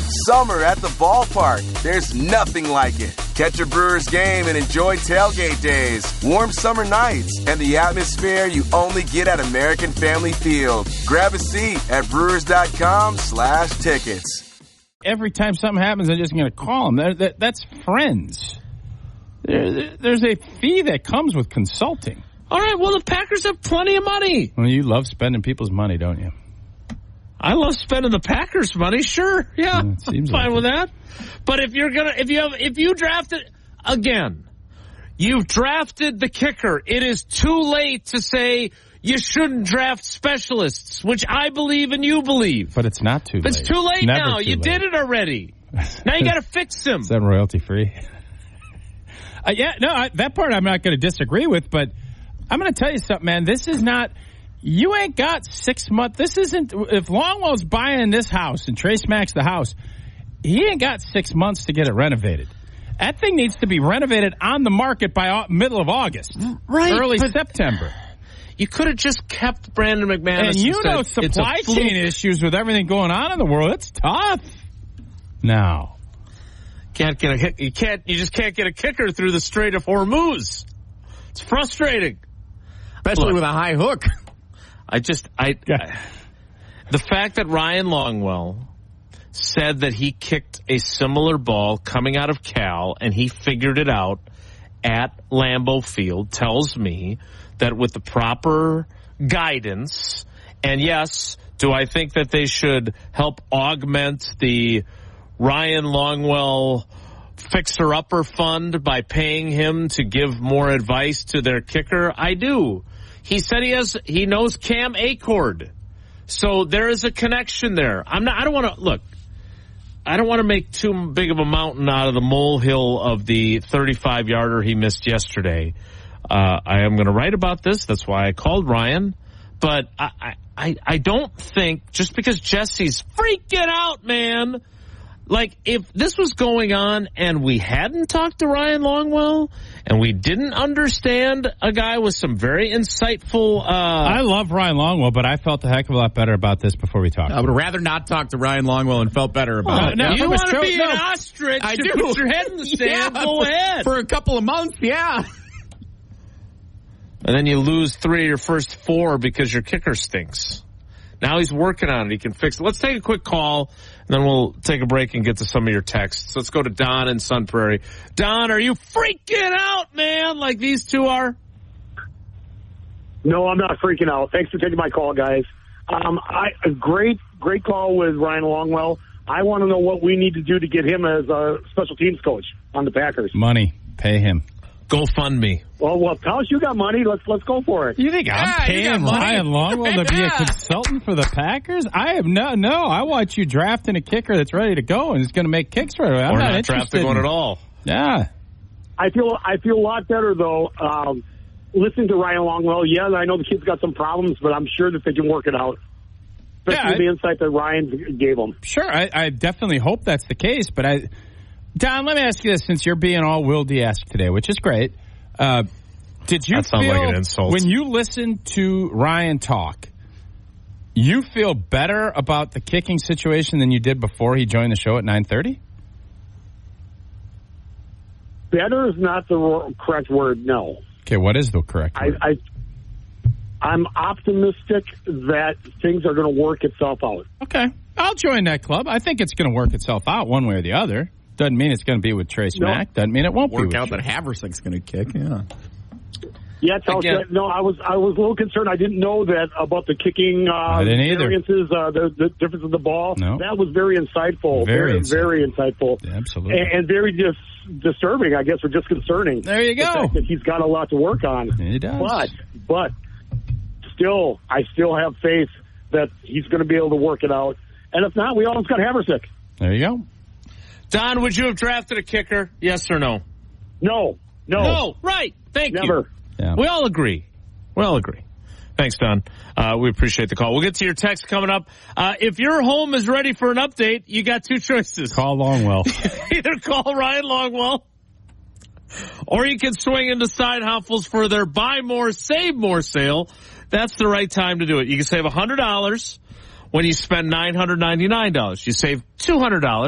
Summer at the ballpark. There's nothing like it. Catch a Brewers game and enjoy tailgate days, warm summer nights, and the atmosphere you only get at American Family Field. Grab a seat at brewers.com/tickets. Every time something happens, I'm just going to call them. That's friends. There's a fee that comes with consulting. All right, well, the Packers have plenty of money. Well, you love spending people's money, don't you? I love spending the Packers' money, sure. Yeah, I'm fine with that. But if you drafted again, you've drafted the kicker. It is too late to say you shouldn't draft specialists, which I believe and you believe. But it's not too late. It's too late Never now. too You late. did it already. Now you got to fix them. Is that royalty free? That part I'm not going to disagree with, but I'm going to tell you something, man. This is not. You ain't got 6 months. This isn't. If Longwell's buying this house and Trace Mack's the house, he ain't got 6 months to get it renovated. That thing needs to be renovated on the market by middle of August, right? Early September. You could have just kept Brandon McManus. And supply chain issues with everything going on in the world. It's tough. Now, you just can't get a kicker through the Strait of Hormuz. It's frustrating, especially with a high hook. The fact that Ryan Longwell said that he kicked a similar ball coming out of Cal and he figured it out at Lambeau Field tells me that with the proper guidance, and yes, do I think that they should help augment the Ryan Longwell fixer-upper fund by paying him to give more advice to their kicker? I do. He said he knows Cam Acord. So there is a connection there. I don't want to make too big of a mountain out of the molehill of the 35-yarder he missed yesterday. I am going to write about this. That's why I called Ryan. But I don't think, just because Jesse's freaking out, man, like if this was going on and we hadn't talked to Ryan Longwell and we didn't understand a guy with some very insightful... I love Ryan Longwell, but I felt a heck of a lot better about this before we talked. I would rather not talk to Ryan Longwell and felt better about it. No, you want to be an ostrich I and do. put your head in the sand, go ahead. For a couple of months, yeah. And then you lose 3 of your first 4 because your kicker stinks. Now he's working on it. He can fix it. Let's take a quick call, and then we'll take a break and get to some of your texts. Let's go to Don in Sun Prairie. Don, are you freaking out, man, like these two are? No, I'm not freaking out. Thanks for taking my call, guys. A great call with Ryan Longwell. I want to know what we need to do to get him as a special teams coach on the Packers. Money. Pay him. GoFundMe. Well, Talis, you got money. Let's go for it. You think I'm paying Ryan Longwell to be a consultant for the Packers? I have no. I want you drafting a kicker that's ready to go and is going to make kicks right away. I'm not drafting one at all. Yeah. I feel a lot better though. Listening to Ryan Longwell. Yeah, I know the kid's got some problems, but I'm sure that they can work it out. Especially the insight that Ryan gave them. Sure, I definitely hope that's the case. But Don, let me ask you this: since you're being all Will D-esque today, which is great, did you feel like an insult when you listened to Ryan talk? You feel better about the kicking situation than you did before he joined the show at 9:30? Better is not the correct word. No. Okay, what is the correct word? I'm optimistic that things are going to work itself out. Okay, I'll join that club. I think it's going to work itself out one way or the other. Doesn't mean it's going to be with Trace Mack. Doesn't mean it won't work be out that Haversick's going to kick. Yeah. Yeah, no, I was a little concerned. I didn't know that about the kicking variances, the difference of the ball. No. That was very insightful. Very insightful. Yeah, absolutely. And very disturbing, I guess, or just concerning. There you go. The fact that he's got a lot to work on. He does. But still, I still have faith that he's going to be able to work it out. And if not, we almost got Haversick. There you go. Don, would you have drafted a kicker? Yes or no? No. Right. Thank you. Never. Yeah. We all agree. Thanks, Don. We appreciate the call. We'll get to your text coming up. If your home is ready for an update, you got 2 choices. Call Longwell. Either call Ryan Longwell, or you can swing into Side Huffles for their buy more, save more sale. That's the right time to do it. You can save $100 when you spend $999. You save $200